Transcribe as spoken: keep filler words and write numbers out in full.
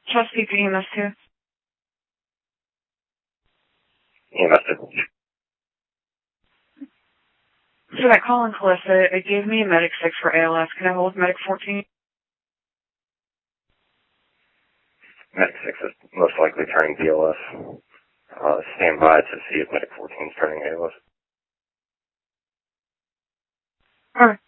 Chesapeake E M S two. E M S two. For that call in Calissa, it gave me a Medic six for A L S. Can I hold Medic fourteen? Medic six is most likely turning B L S. Uh, stand by to see if Medic fourteen is turning A L S. Alright.